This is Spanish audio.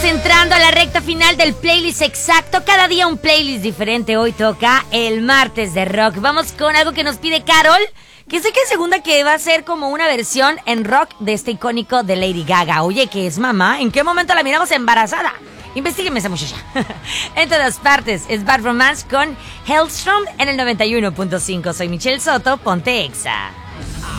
entrando a la recta final del playlist exacto. Cada día un playlist diferente. Hoy toca el martes de rock. Vamos con algo que nos pide Carol, que sé que es segunda que va a ser como una versión en rock de este icónico de Lady Gaga. Oye, ¿qué es mamá? ¿En qué momento la miramos embarazada? Investígueme esa muchacha. En todas partes es Bad Romance con Hellstrom en el 91.5. Soy Michelle Soto, ponte Exa.